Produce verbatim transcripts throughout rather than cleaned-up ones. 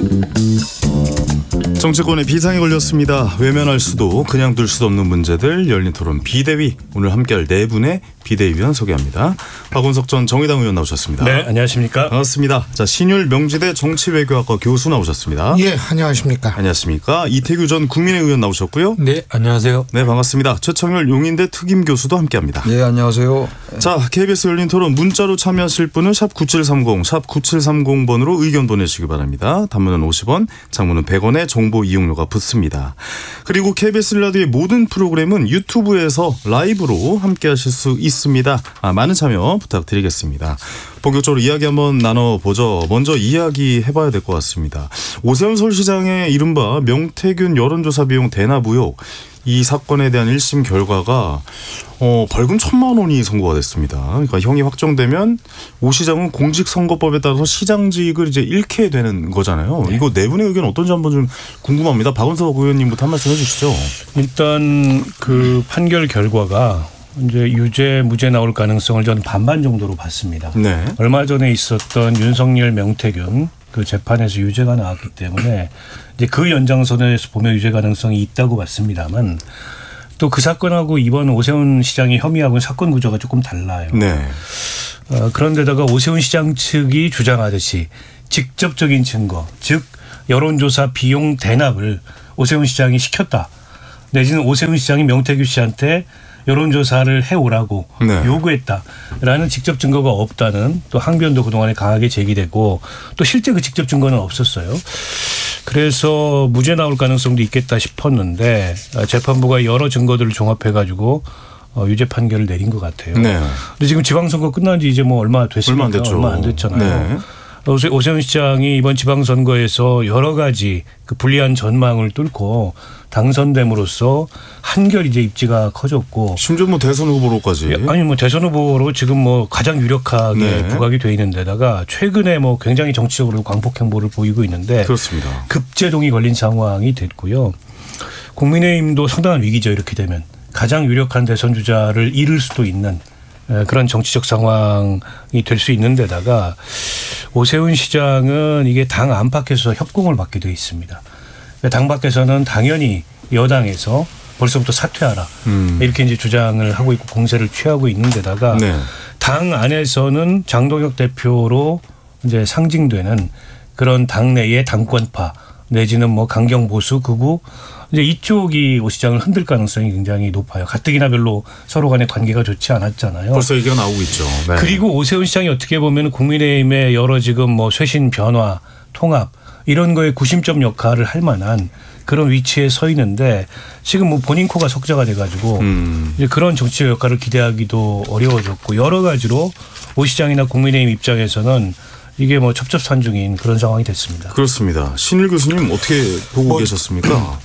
정치권에 비상이 걸렸습니다. 외면할 수도 그냥 둘 수도 없는 문제들 열린 토론 비대위. 오늘 함께할 네 분의 비대위원 소개합니다. 박원석 전 정의당 의원 나오셨습니다. 네, 안녕하십니까. 반갑습니다. 자, 신율 명지대 정치외교학과 교수 나오셨습니다. 예, 안녕하십니까. 안녕하십니까. 이태규 전 국민의 의원 나오셨고요. 네, 안녕하세요. 네, 반갑습니다. 최청열 용인대 특임 교수도 함께합니다. 네, 안녕하세요. 자, 케이비에스 열린 토론 문자로 참여하실 분은 샵 구칠삼공, 샵 구칠삼공 번으로 의견 보내시기 바랍니다. 단문은 오십 원, 장문은 백 원의 정보 이용료가 붙습니다. 그리고 케이비에스 라디오의 모든 프로그램은 유튜브에서 라이브로 함께하실 수 있습니다. 아, 많은 참여 부탁드리겠습니다. 본격적으로 이야기 한번 나눠보죠. 먼저 이야기해봐야 될 것 같습니다. 오세훈 서울시장의 이른바 명태균 여론조사 비용 대납 의혹, 이 사건에 대한 일 심 결과가 어, 벌금 천만 원이 선고가 됐습니다. 그러니까 형이 확정되면 오 시장은 공직선거법에 따라서 시장직을 이제 잃게 되는 거잖아요. 네. 이거 네 분의 의견 어떤지 한번 좀 궁금합니다. 박원석 의원님부터 한 말씀 해주시죠. 일단 그 판결 결과가 이제 유죄, 무죄 나올 가능성을 저는 반반 정도로 봤습니다. 네. 얼마 전에 있었던 윤석열, 명태균 그 재판에서 유죄가 나왔기 때문에 이제 그 연장선에서 보면 유죄 가능성이 있다고 봤습니다만, 또 그 사건하고 이번 오세훈 시장의 혐의하고는 사건 구조가 조금 달라요. 네. 어, 그런데다가 오세훈 시장 측이 주장하듯이 직접적인 증거, 즉 여론조사 비용 대납을 오세훈 시장이 시켰다, 내지는 오세훈 시장이 명태균 씨한테 여론조사를 해오라고 네. 요구했다라는 직접 증거가 없다는 또 항변도 그동안에 강하게 제기되고, 또 실제 그 직접 증거는 없었어요. 그래서 무죄 나올 가능성도 있겠다 싶었는데 재판부가 여러 증거들을 종합해가지고 유죄 판결을 내린 것 같아요. 네. 근데 지금 지방선거 끝난 지 이제 뭐 얼마 됐습니까? 얼마 안 됐죠. 얼마 안 됐잖아요. 네. 오세훈 시장이 이번 지방선거에서 여러 가지 그 불리한 전망을 뚫고 당선됨으로써 한결 이제 입지가 커졌고, 심지어 뭐 대선 후보로까지. 아니 뭐 대선 후보로 지금 뭐 가장 유력하게 네. 부각이 돼 있는 데다가 최근에 뭐 굉장히 정치적으로 광폭 행보를 보이고 있는데 그렇습니다. 급제동이 걸린 상황이 됐고요. 국민의힘도 상당한 위기죠. 이렇게 되면 가장 유력한 대선 주자를 잃을 수도 있는 그런 정치적 상황이 될 수 있는 데다가 오세훈 시장은 이게 당 안팎에서 협공을 받게 돼 있습니다. 당 밖에서는 당연히 여당에서 벌써부터 사퇴하라 음. 이렇게 이제 주장을 하고 있고 공세를 취하고 있는 데다가 네. 당 안에서는 장동혁 대표로 이제 상징되는 그런 당내의 당권파 내지는 뭐 강경 보수 극우 이제 이쪽이 오 시장을 흔들 가능성이 굉장히 높아요. 가뜩이나 별로 서로 간의 관계가 좋지 않았잖아요. 벌써 얘기가 나오고 있죠. 네. 그리고 오세훈 시장이 어떻게 보면 국민의힘의 여러 지금 뭐 쇄신 변화, 통합 이런 거에 구심점 역할을 할 만한 그런 위치에 서 있는데 지금 뭐 본인 코가 석자가 돼가지고 음. 이제 그런 정치적 역할을 기대하기도 어려워졌고, 여러 가지로 오 시장이나 국민의힘 입장에서는 이게 뭐 첩첩산중인 그런 상황이 됐습니다. 그렇습니다. 신일 교수님 어떻게 보고 뭐, 계셨습니까?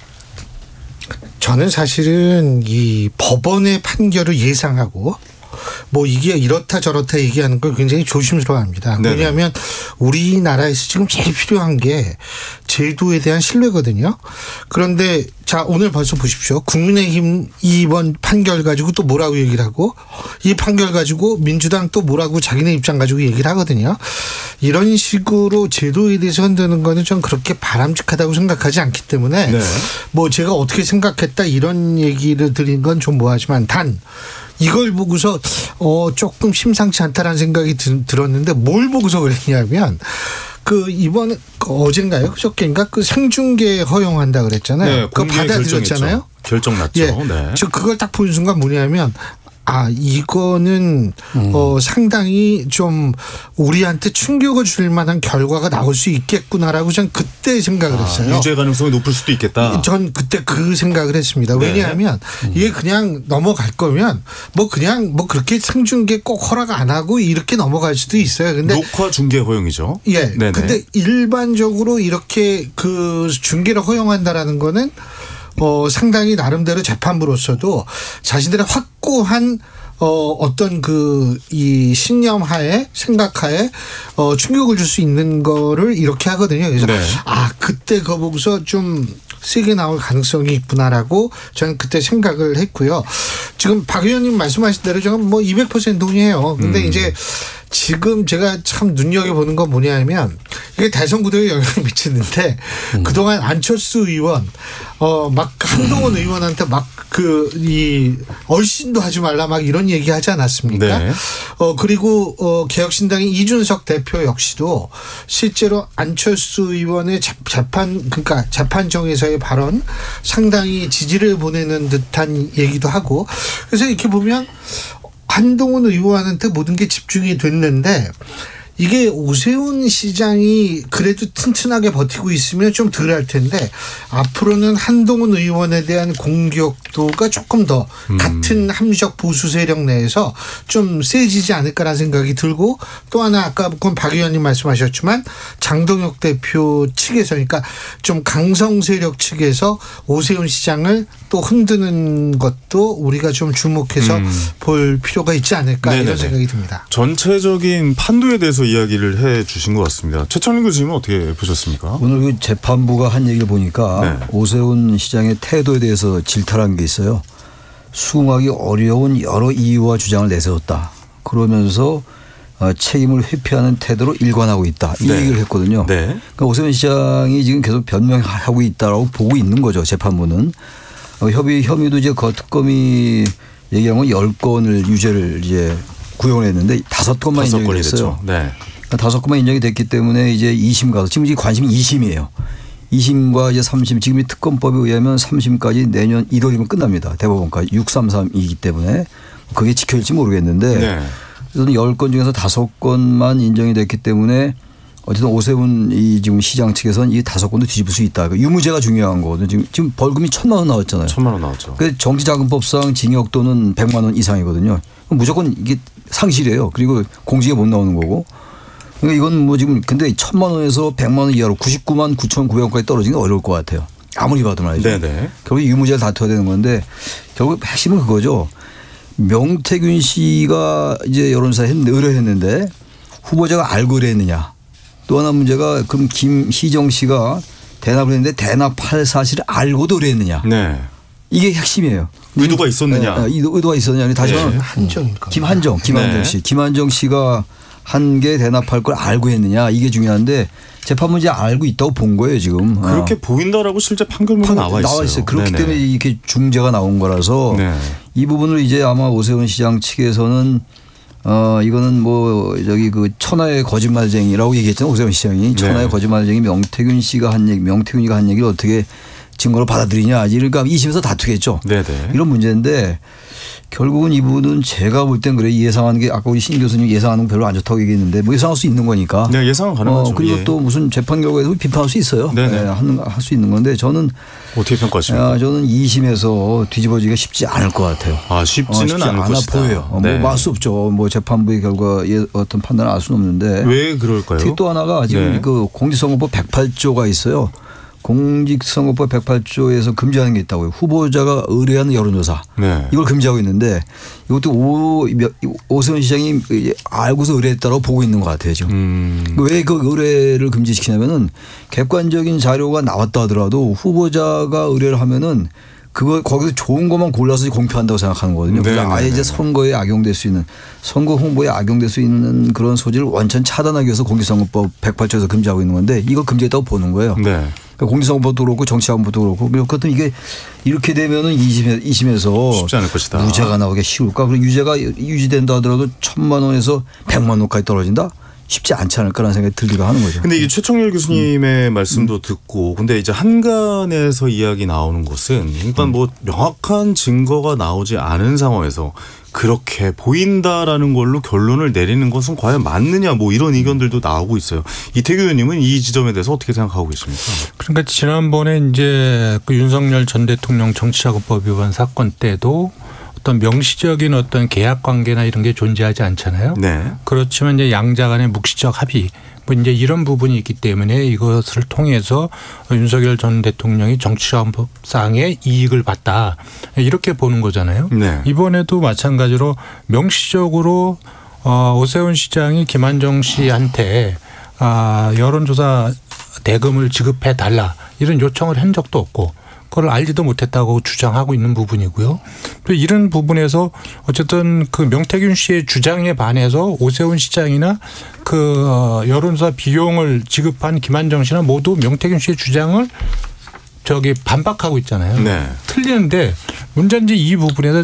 저는 사실은 이 법원의 판결을 예상하고 뭐 이게 이렇다 저렇다 얘기하는 걸 굉장히 조심스러워합니다. 네네. 왜냐하면 우리나라에서 지금 제일 필요한 게 제도에 대한 신뢰거든요. 그런데 자, 오늘 벌써 보십시오. 국민의힘 이번 판결 가지고 또 뭐라고 얘기를 하고, 이 판결 가지고 민주당 또 뭐라고 자기네 입장 가지고 얘기를 하거든요. 이런 식으로 제도에 대해서 흔드는 거는 좀 그렇게 바람직하다고 생각하지 않기 때문에 네. 뭐 제가 어떻게 생각했다 이런 얘기를 드린 건 좀 뭐하지만, 단 이걸 보고서 어 조금 심상치 않다라는 생각이 드, 들었는데 뭘 보고서 그랬냐면, 그 이번 어젠가요? 그저께인가 그 생중계 허용한다 그랬잖아요. 네, 그거 받아들였잖아요. 결정 났죠. 예, 네. 저 그걸 딱 보는 순간 뭐냐면, 아, 이거는 음. 어, 상당히 좀 우리한테 충격을 줄 만한 결과가 나올 수 있겠구나라고 전 그때 생각을 했어요. 아, 유죄 가능성이 높을 수도 있겠다. 전 그때 그 생각을 했습니다. 왜냐하면 네. 음. 이게 그냥 넘어갈 거면 뭐 그냥 뭐 그렇게 생중계 꼭 허락 안 하고 이렇게 넘어갈 수도 있어요. 근데 녹화 중계 허용이죠. 예. 네네. 근데 일반적으로 이렇게 그 중계를 허용한다라는 거는 어, 상당히 나름대로 재판부로서도 자신들의 확고한 어, 어떤 그, 이 신념하에, 생각하에, 어, 충격을 줄 수 있는 거를 이렇게 하거든요. 그래서, 네. 아, 그때 그거 보고서 좀 세게 나올 가능성이 있구나라고 저는 그때 생각을 했고요. 지금 박 의원님 말씀하신 대로 저는 뭐 이백 퍼센트 동의해요. 근데 음. 이제 지금 제가 참 눈여겨보는 건 뭐냐면 이게 대선 구도에 영향을 미치는데 음. 그동안 안철수 의원 어 막 한동훈 의원한테 막 그 이 얼씬도 하지 말라 막 이런 얘기 하지 않았습니까? 네. 어 그리고 어 개혁신당의 이준석 대표 역시도 실제로 안철수 의원의 재판 그러니까 재판정에서의 발언 상당히 지지를 보내는 듯한 얘기도 하고 그래서 이렇게 보면 한동훈 의원한테 모든 게 집중이 됐는데 이게 오세훈 시장이 그래도 튼튼하게 버티고 있으면 좀 덜 할 텐데 앞으로는 한동훈 의원에 대한 공격도가 조금 더 음. 같은 합리적 보수 세력 내에서 좀 세지지 않을까라는 생각이 들고 또 하나 아까 박 의원님 말씀하셨지만 장동혁 대표 측에서 그러니까 좀 강성 세력 측에서 오세훈 시장을 또 흔드는 것도 우리가 좀 주목해서 음. 볼 필요가 있지 않을까 네네네. 이런 생각이 듭니다. 전체적인 판도에 대해서 이야기를 해 주신 것 같습니다. 최창룡 교수님은 어떻게 보셨습니까? 오늘 그 재판부가 한 얘기를 보니까 네. 오세훈 시장의 태도에 대해서 질타한 게 있어요. 수긍하기 어려운 여러 이유와 주장을 내세웠다. 그러면서 책임을 회피하는 태도로 일관하고 있다. 이 네. 얘기를 했거든요. 네. 그러니까 오세훈 시장이 지금 계속 변명하고 있다라고 보고 있는 거죠. 재판부는. 협의 혐의도 이제 거특검이 얘기한 건 열 건을 유죄를 이제 구형을 했는데 다섯 건만 다섯 인정이 됐어요. 네. 그러니까 다섯 건만 인정이 됐기 때문에 이제 이 심 가서 지금 관심이 이 심이에요. 이 심과 이제 삼 심 지금 이 특검법에 의하면 삼 심까지 내년 일월이면 끝납니다. 대법원까지 육삼삼이기 때문에 그게 지켜질지 모르겠는데 네. 그래서 열 건 중에서 다섯 건만 인정이 됐기 때문에 어쨌든 오세훈 이 지금 시장 측에서는 이 다섯 건도 뒤집을 수 있다. 유무죄가 중요한 거거든요. 지금, 지금 벌금이 천만 원 나왔잖아요. 천만 원 나왔죠. 그 정치자금법상 징역 또는 백만 원 이상이거든요. 무조건 이게 상실이에요. 그리고 공직에 못 나오는 거고. 그러니까 이건 뭐 지금 근데 천만 원에서 백만 원 이하로 구십구만 구천구백 원까지 떨어지는 게 어려울 것 같아요. 아무리 봐도 말이죠. 네네. 결국 유무죄를 다투어야 되는 건데 결국 핵심은 그거죠. 명태균 씨가 이제 여론조사 의뢰했는데 후보자가 알고 의뢰했느냐. 또 하나 문제가 그럼 김희정 씨가 대납을 했는데 대납할 사실을 알고도 의뢰했느냐. 네. 이게 핵심이에요. 의도가 있었느냐. 네, 의도가 있었느냐. 다시 말하면 네. 한정. 김한정, 김한정 네. 씨. 김한정 씨가 한 개 대납할 걸 알고 했느냐. 이게 중요한데 재판부 이제 알고 있다고 본 거예요 지금. 그렇게 어. 보인다라고 실제 판결문에 나와 있어요. 나와 있어요. 그렇기 네네. 때문에 이렇게 중재가 나온 거라서 네. 이 부분을 이제 아마 오세훈 시장 측에서는 어 이거는 뭐 저기 그 천하의 거짓말쟁이라고 얘기했잖아요. 오세훈 시장이. 천하의 네. 거짓말쟁이 명태균 씨가 한 얘기, 명태균이가 한 얘기를 어떻게 증거로 받아들이냐. 그러니까 이 심에서 다투겠죠. 네네. 이런 문제인데 결국은 이 부분은 제가 볼 땐 그래 예상하는 게 아까 우리 신 교수님 예상하는 거 별로 안 좋다고 얘기했는데 뭐 예상할 수 있는 거니까. 네, 예상은 가능하죠. 어, 그리고 예. 또 무슨 재판 결과에도 비판할 수 있어요. 네, 할 수 있는 건데 저는 어떻게 평가하십니까? 아, 저는 이 심에서 뒤집어지기가 쉽지 않을 것 같아요. 아, 쉽지는 어, 쉽지 않을 않아 것이다. 보여요. 네. 뭐 알 수 없죠. 뭐 재판부의 결과에 어떤 판단을 알 수는 없는데. 왜 그럴까요? 특히 또 하나가 지금 네. 그 공직선거법 백팔 조가 있어요. 공직선거법 백팔 조에서 금지하는 게 있다고요. 후보자가 의뢰하는 여론조사. 네. 이걸 금지하고 있는데 이것도 오, 오세훈 시장이 알고서 의뢰했다고 보고 있는 것 같아요. 지금. 음. 왜 그 의뢰를 금지시키냐면은 객관적인 자료가 나왔다 하더라도 후보자가 의뢰를 하면은 그거 거기서 좋은 것만 골라서 공표한다고 생각하는 거거든요. 그래서 아예 이제 선거에 악용될 수 있는 선거 홍보에 악용될 수 있는 그런 소지를 완전 차단하기 위해서 공직선거법 백팔 조에서 금지하고 있는 건데 이거 금지했다고 보는 거예요. 네. 그러니까 공직선거법도 그렇고 정치자금법도 그렇고 그렇거든 이게 이렇게 되면은 이 심에, 이 심에서 쉽지 않을 것이다. 무죄가 나오기 쉬울까? 그리고 유죄가 유지된다 하더라도 천만 원에서 백만 원까지 떨어진다? 쉽지 않지 않을까라는 생각이 들기도 하는 거죠. 근데 이게 최청렬 교수님의 음. 말씀도 음. 듣고 근데 이제 한간에서 이야기 나오는 것은 일단 음. 뭐 명확한 증거가 나오지 않은 상황에서 그렇게 보인다라는 걸로 결론을 내리는 것은 과연 맞느냐 뭐 이런 의견들도 나오고 있어요. 이태규 의원님은 이 지점에 대해서 어떻게 생각하고 계십니까? 그러니까 지난번에 이제 그 윤석열 전 대통령 정치자금법 위반 사건 때도 어떤 명시적인 어떤 계약 관계나 이런 게 존재하지 않잖아요. 네. 그렇지만 이제 양자 간의 묵시적 합의 뭐 이제 이런 부분이 있기 때문에 이것을 통해서 윤석열 전 대통령이 정치자금법상의 이익을 봤다 이렇게 보는 거잖아요. 네. 이번에도 마찬가지로 명시적으로 오세훈 시장이 김한정 씨한테 여론조사 대금을 지급해 달라 이런 요청을 한 적도 없고 그걸 알지도 못했다고 주장하고 있는 부분이고요. 또 이런 부분에서 어쨌든 그 명태균 씨의 주장에 반해서 오세훈 시장이나 그 여론조사 비용을 지급한 김한정 씨나 모두 명태균 씨의 주장을 저기 반박하고 있잖아요. 네. 틀리는데 문제는 이 부분에서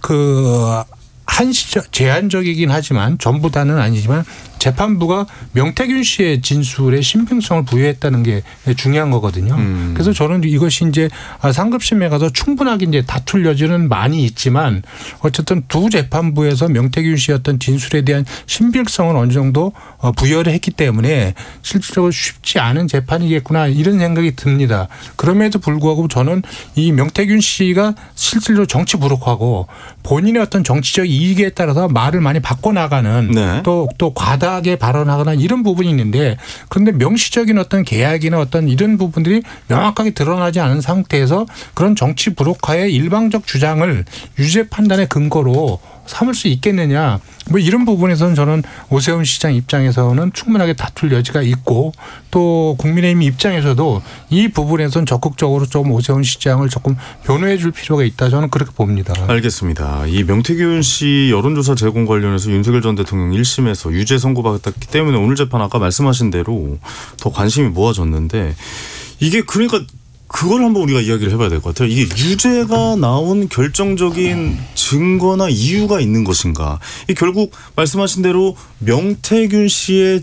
그 한시적 제한적이긴 하지만 전부 다는 아니지만 재판부가 명태균 씨의 진술에 신빙성을 부여했다는 게 중요한 거거든요. 음. 그래서 저는 이것이 이제 상급심에 가서 충분하게 이제 다툴 여지는 많이 있지만 어쨌든 두 재판부에서 명태균 씨의 어떤 진술에 대한 신빙성을 어느 정도 부여를 했기 때문에 실질적으로 쉽지 않은 재판이겠구나 이런 생각이 듭니다. 그럼에도 불구하고 저는 이 명태균 씨가 실질적으로 정치 부록하고 본인의 어떤 정치적 이익에 따라서 말을 많이 바꿔나가는 네. 또, 또 과다하게 발언하거나 이런 부분이 있는데 그런데 명시적인 어떤 계약이나 어떤 이런 부분들이 명확하게 드러나지 않은 상태에서 그런 정치 불혹화의 일방적 주장을 유죄 판단의 근거로 삼을 수 있겠느냐. 뭐 이런 부분에서는 저는 오세훈 시장 입장에서는 충분하게 다툴 여지가 있고 또 국민의힘 입장에서도 이 부분에서는 적극적으로 좀 오세훈 시장을 조금 변호해 줄 필요가 있다. 저는 그렇게 봅니다. 알겠습니다. 이 명태균 씨 여론조사 제공 관련해서 윤석열 전 대통령 일 심에서 유죄 선고받았기 때문에 오늘 재판 아까 말씀하신 대로 더 관심이 모아졌는데 이게 그러니까 그걸 한번 우리가 이야기를 해봐야 될 것 같아요. 이게 유죄가 나온 결정적인 증거나 이유가 있는 것인가. 이 결국 말씀하신 대로 명태균 씨의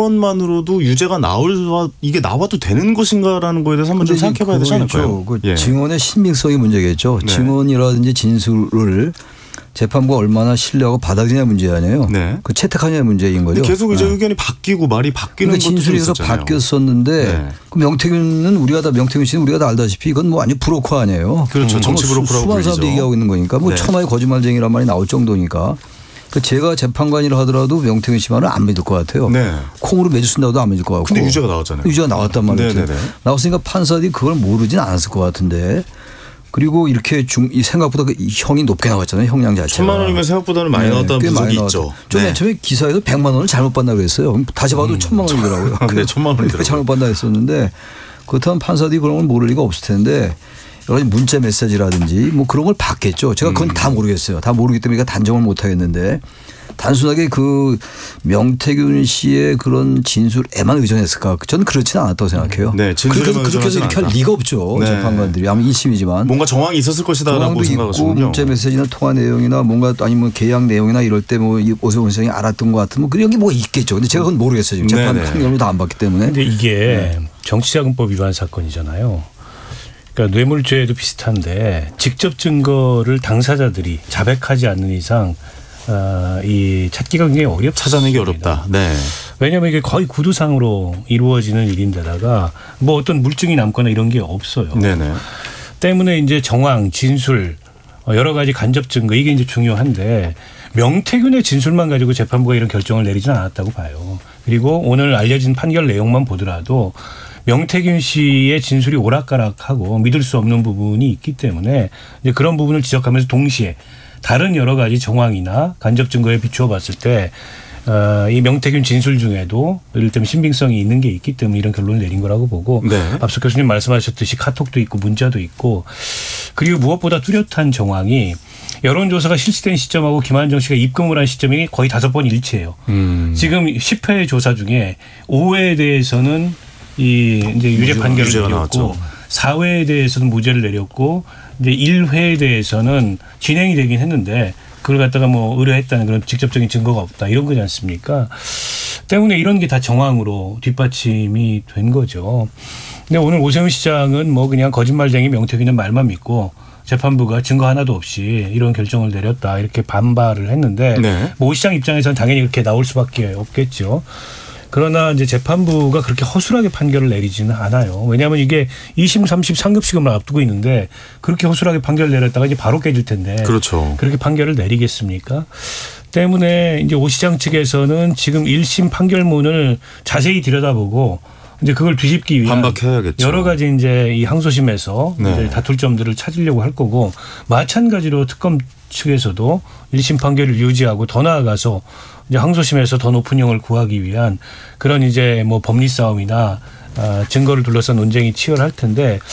증언만으로도 유죄가 나올 이게 나와도 되는 것인가라는 거에 대해서 한번 좀 생각해봐야 되지 않을까요? 그 예. 증언의 신빙성이 문제겠죠. 네. 증언이라든지 진술을 재판부가 얼마나 신뢰하고 받아들이냐 문제 아니에요. 네. 그 채택하냐 문제인 거죠. 계속 이제 네. 의견이 바뀌고 말이 바뀌는 그러니까 것도 진술에서 있었잖아요. 바뀌었었는데 네. 그 명태균은 우리가 다 명태균 씨는 우리가 다 알다시피 이건 뭐 아니 브로커 아니에요. 그렇죠. 정치 브로커라고 수많은 사람들이 얘기하고 있는 거니까 뭐 네. 천하의 거짓말쟁이란 말이 나올 정도니까. 그 제가 재판관이라 하더라도 명태균 씨 말은 안 믿을 것 같아요. 네. 콩으로 매주 쓴다고도 안 믿을 것 같고. 근데 유죄가 나왔잖아요. 유죄가 나왔단 말이죠. 네네네. 나왔으니까 판사들이 그걸 모르진 않았을 것 같은데. 그리고 이렇게 중, 이 생각보다 그 형이 높게 나왔잖아요. 형량 자체가. 천만 원이면 생각보다는 많이 네, 나왔다는 분석이 있죠. 좀 맨 네. 처음에 기사에도 백만 원을 잘못 받나 그랬어요. 다시 봐도 음. 천만 원이더라고요. 네, 천만 원이더라고요. 잘못 받나 했었는데 그렇다면 판사들이 그런 걸 모를 리가 없을 텐데 여러 가지 문자 메시지라든지 뭐 그런 걸 받겠죠. 제가 그건 음. 다 모르겠어요. 다 모르기 때문에 단정을 못 하겠는데 단순하게 그 명태균 씨의 그런 진술에만 의존했을까? 저는 그렇지는 않았다고 생각해요. 네, 그렇게 해서 그렇게 해서 이렇게 할 리가 없죠. 네. 재판관들이 아마 일 심이지만 뭔가 정황이 있었을 것이다라고 생각하시군요. 있고 문자 메시지나 통화 내용이나 뭔가 아니면 계약 내용이나 이럴 때 뭐 오세훈 시장이 알았던 것 같은 뭐 그런 게 뭐 있겠죠. 근데 제가 그건 모르겠어요. 지금 재판 판결을 다 안 받기 때문에. 근데 이게 네. 정치자금법 위반 사건이잖아요. 그러니까 뇌물죄에도 비슷한데 직접 증거를 당사자들이 자백하지 않는 이상 어, 이 찾기가 굉장히 어렵다. 찾아내기 어렵다. 네. 왜냐하면 이게 거의 구두상으로 이루어지는 일인데다가 뭐 어떤 물증이 남거나 이런 게 없어요. 네네. 때문에 이제 정황, 진술, 여러 가지 간접 증거 이게 이제 중요한데 명태균의 진술만 가지고 재판부가 이런 결정을 내리지는 않았다고 봐요. 그리고 오늘 알려진 판결 내용만 보더라도 명태균 씨의 진술이 오락가락하고 믿을 수 없는 부분이 있기 때문에 이제 그런 부분을 지적하면서 동시에 다른 여러 가지 정황이나 간접 증거에 비추어 봤을 때 어, 이 명태균 진술 중에도 이를테면 신빙성이 있는 게 있기 때문에 이런 결론을 내린 거라고 보고 네. 앞서 교수님 말씀하셨듯이 카톡도 있고 문자도 있고 그리고 무엇보다 뚜렷한 정황이 여론조사가 실시된 시점하고 김한정 씨가 입금을 한 시점이 거의 다섯 번 일치해요. 음. 지금 십 회 조사 중에 오 회에 대해서는 이 이제 유죄 판결을 내렸고 나왔죠. 사 회에 대해서는 무죄를 내렸고 이제 일 회에 대해서는 진행이 되긴 했는데 그걸 갖다가 뭐 의뢰했다는 그런 직접적인 증거가 없다 이런 거지 않습니까? 때문에 이런 게 다 정황으로 뒷받침이 된 거죠. 근데 오늘 오세훈 시장은 뭐 그냥 거짓말쟁이 명태균의 말만 믿고 재판부가 증거 하나도 없이 이런 결정을 내렸다 이렇게 반발을 했는데 네. 뭐 오 시장 입장에서는 당연히 그렇게 나올 수밖에 없겠죠. 그러나 이제 재판부가 그렇게 허술하게 판결을 내리지는 않아요. 왜냐하면 이게 이 심, 삼 심 상급시험을 앞두고 있는데 그렇게 허술하게 판결을 내렸다가 이제 바로 깨질 텐데. 그렇죠. 그렇게 판결을 내리겠습니까? 때문에 이제 오 시장 측에서는 지금 일 심 판결문을 자세히 들여다보고 이제 그걸 뒤집기 위한 반박해야겠죠. 여러 가지 이제 이 항소심에서 네. 이제 다툴 점들을 찾으려고 할 거고 마찬가지로 특검 측에서도 일 심 판결을 유지하고 더 나아가서 이제 항소심에서 더 높은 형을 구하기 위한 그런 이제 뭐 법리 싸움이나 아, 증거를 둘러싼 논쟁이 치열할 텐데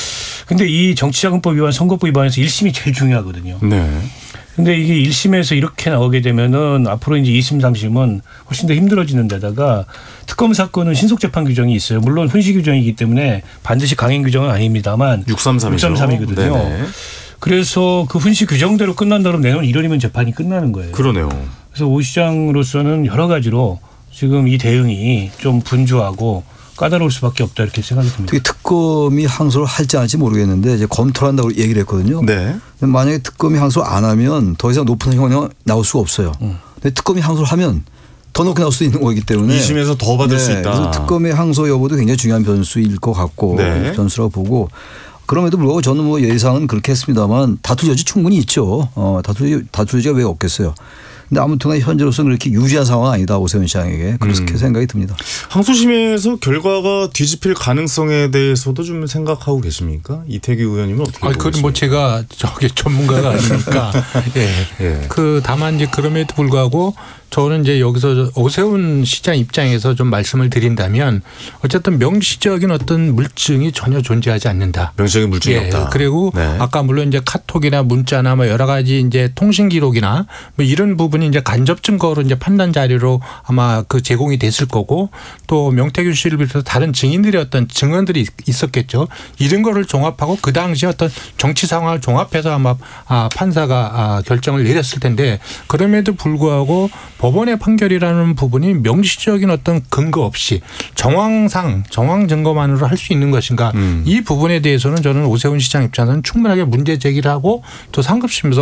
근데 이 정치자금법 위반, 선거법 위반에서 일 심이 제일 중요하거든요. 네. 근데 이게 일 심에서 이렇게 나오게 되면은 앞으로 이제 이 심, 삼 심은 훨씬 더 힘들어지는 데다가 특검 사건은 신속 재판 규정이 있어요. 물론 훈시 규정이기 때문에 반드시 강행 규정은 아닙니다만 육삼삼이죠. 육삼삼이거든요. 네네. 그래서 그 훈시 규정대로 끝난다면 내년 일월이면 재판이 끝나는 거예요. 그러네요. 그래서 오 시장으로서는 여러 가지로 지금 이 대응이 좀 분주하고 까다로울 수밖에 없다 이렇게 생각이 듭니다. 특히 특검이 항소를 할지 안 할지 모르겠는데 이제 검토를 한다고 얘기를 했거든요. 네. 만약에 특검이 항소를 안 하면 더 이상 높은 형량이 나올 수가 없어요. 음. 근데 특검이 항소를 하면 더 높게 나올 수 있는 거기 때문에 이 심에서 더 받을 네. 수 있다. 그래서 특검의 항소 여부도 굉장히 중요한 변수일 것 같고 네. 변수라고 보고 그럼에도 불구하고 저는 뭐 예상은 그렇게 했습니다만 다툴 여지 충분히 있죠. 어, 다툴, 다툴 여지가 왜 없겠어요. 근데 아무튼 현재로서는 그렇게 유리한 상황은 아니다. 오세훈 시장에게. 그렇게 음. 생각이 듭니다. 항소심에서 결과가 뒤집힐 가능성에 대해서도 좀 생각하고 계십니까? 이태규 의원님은 어떻게 보세요? 그건 뭐 제가 저기 전문가가 아니니까. 예. 예. 그 다만 이제 그럼에도 불구하고 저는 이제 여기서 오세훈 시장 입장에서 좀 말씀을 드린다면 어쨌든 명시적인 어떤 물증이 전혀 존재하지 않는다. 명시적인 물증이 예. 없다. 그리고 네. 아까 물론 이제 카톡이나 문자나 뭐 여러 가지 이제 통신 기록이나 뭐 이런 부분이 이제 간접 증거로 이제 판단 자료로 아마 그 제공이 됐을 거고 또 명태균 씨를 비롯해서 다른 증인들의 어떤 증언들이 있었겠죠. 이런 거를 종합하고 그 당시 어떤 정치 상황을 종합해서 아마 아 판사가 아 결정을 내렸을 텐데 그럼에도 불구하고 법원의 판결이라는 부분이 명시적인 어떤 근거 없이 정황상 정황 증거만으로 할 수 있는 것인가 음. 이 부분에 대해서는 저는 오세훈 시장 입장에서는 충분하게 문제 제기를 하고 또 상급심에서